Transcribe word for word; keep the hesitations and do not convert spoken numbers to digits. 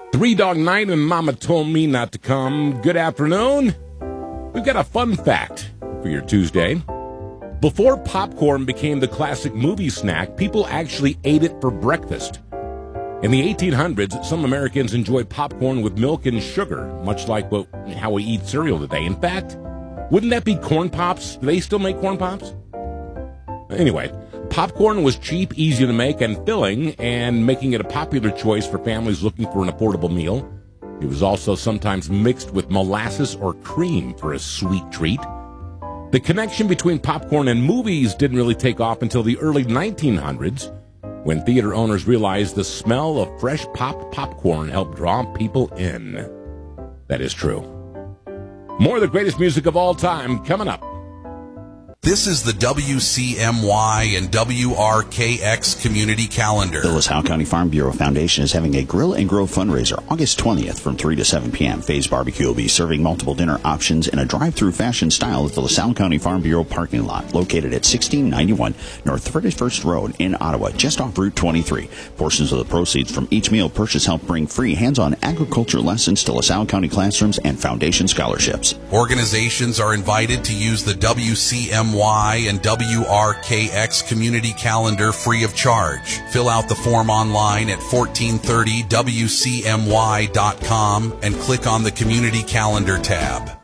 Three Dog Night and Mama Told Me Not to Come. Good afternoon. We've got a fun fact for your Tuesday. Before popcorn became the classic movie snack, people actually ate it for breakfast. In the eighteen hundreds, some Americans enjoyed popcorn with milk and sugar, much like well, how we eat cereal today. In fact, wouldn't that be corn pops? Do they still make corn pops? Anyway, popcorn was cheap, easy to make, and filling, and making it a popular choice for families looking for an affordable meal. It was also sometimes mixed with molasses or cream for a sweet treat. The connection between popcorn and movies didn't really take off until the early nineteen hundreds, when theater owners realized the smell of fresh pop popcorn helped draw people in. That is true. More of the greatest music of all time coming up. This is the W C M Y and W R K X Community Calendar. The LaSalle County Farm Bureau Foundation is having a Grill and Grow fundraiser August twentieth from three to seven p.m. Faye's Barbecue will be serving multiple dinner options in a drive-through fashion style at the LaSalle County Farm Bureau parking lot located at sixteen ninety-one North thirty-first Road in Ottawa, just off Route twenty-three. Portions of the proceeds from each meal purchase help bring free hands-on agriculture lessons to LaSalle County classrooms and foundation scholarships. Organizations are invited to use the W C M Y and W R K X Community Calendar free of charge. Fill out the form online at fourteen thirty W C M Y dot com and click on the Community Calendar tab.